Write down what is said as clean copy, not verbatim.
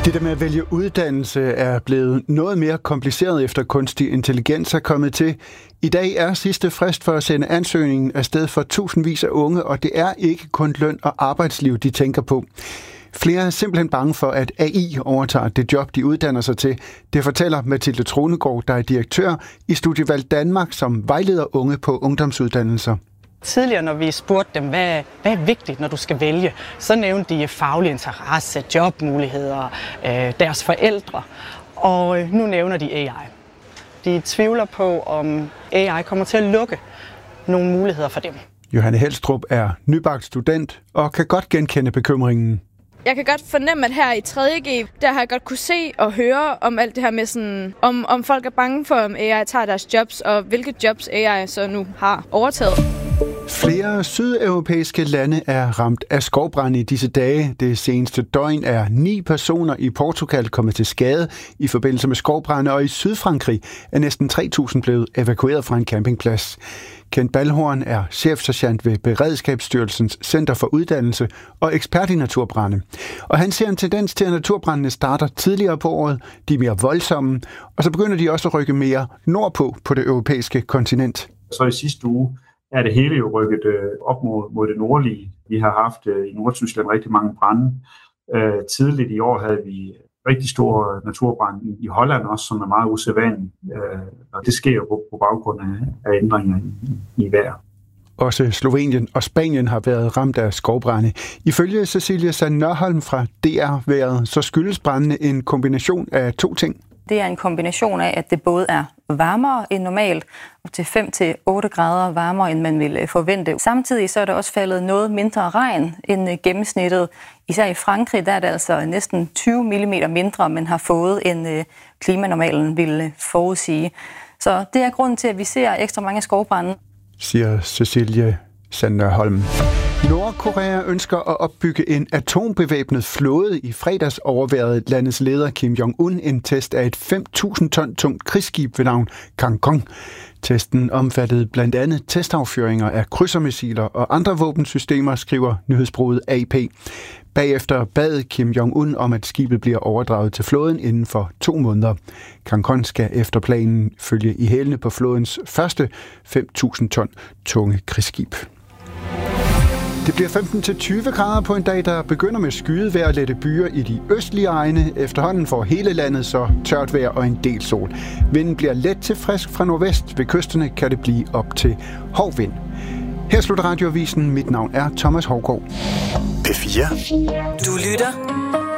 Det der med at vælge uddannelse er blevet noget mere kompliceret efter kunstig intelligens er kommet til. I dag er sidste frist for at sende ansøgningen afsted for tusindvis af unge, og det er ikke kun løn og arbejdsliv, de tænker på. Flere er simpelthen bange for, at AI overtager det job, de uddanner sig til. Det fortæller Mathilde Tronegård, der er direktør i Studievalg Danmark, som vejleder unge på ungdomsuddannelser. Tidligere, når vi spurgte dem, hvad er vigtigt, når du skal vælge, så nævnte de faglig interesse, jobmuligheder, deres forældre, og nu nævner de AI. De tvivler på, om AI kommer til at lukke nogle muligheder for dem. Johanne Helstrup er nybagt student og kan godt genkende bekymringen. Jeg kan godt fornemme, at her i 3.G, der har jeg godt kunne se og høre om alt det her med sådan, om folk er bange for, om AI tager deres jobs, og hvilke jobs AI så nu har overtaget. Flere sydeuropæiske lande er ramt af skovbrande i disse dage. Det seneste døgn er 9 personer i Portugal kommet til skade i forbindelse med skovbrande, og i Sydfrankrig er næsten 3.000 blevet evakueret fra en campingplads. Kent Balhorn er chefsergeant ved Beredskabsstyrelsens Center for Uddannelse og ekspert i naturbrande. Og han ser en tendens til, at naturbrandene starter tidligere på året, de er mere voldsomme, og så begynder de også at rykke mere nordpå på det europæiske kontinent. Så i sidste uge er det hele jo rykket op mod det nordlige. Vi har haft i Nordtyskland rigtig mange brande. Tidligt i år havde vi rigtig stor naturbrand i Holland også, som er meget usædvanligt. Og det sker jo på baggrund af ændringer i vejr. Også Slovenien og Spanien har været ramt af skovbrande. Ifølge Cecilie Sand Nørholm fra DR-vejret, så skyldes brandene en kombination af 2 ting. Det er en kombination af, at det både er varmere end normalt, og til 5-8 grader varmere, end man ville forvente. Samtidig så er der også faldet noget mindre regn end gennemsnittet. Især i Frankrig, der er det altså næsten 20 mm mindre, man har fået, end klimanormalen ville forudsige. Så det er grunden til, at vi ser ekstra mange skovbrande, siger Cecilie Sand Nørholm. Nordkorea ønsker at opbygge en atombevæbnet flåde. I fredags overværede landets leder Kim Jong-un en test af et 5.000 ton tungt krigsskib ved navn Kangkong. Testen omfattede blandt andet testaffyringer af krydsermissiler og andre våbensystemer, skriver nyhedsbureauet AP. Bagefter bad Kim Jong-un om, at skibet bliver overdraget til flåden inden for 2 måneder. Kangkong skal efter planen følge i hælene på flådens første 5.000 ton tunge krigsskib. Det bliver 15-20 grader på en dag, der begynder med skydevejr og lette byer i de østlige egne. Efterhånden får hele landet så tørt vejr og en del sol. Vinden bliver let til frisk fra nordvest. Ved kysterne kan det blive op til hård vind. Her slutter Radioavisen. Mit navn er Thomas Hougaard. P4. Du lytter